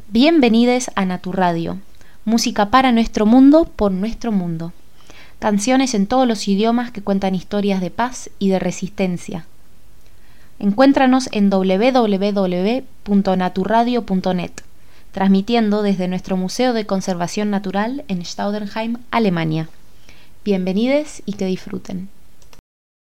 Bienvenides a Naturradio, música para nuestro mundo, por nuestro mundo. Canciones en todos los idiomas que cuentan historias de paz y de resistencia. Encuéntranos en www.naturradio.net, transmitiendo desde nuestro Museo de Conservación Natural en Staudenheim, Alemania. Bienvenidos y que disfruten.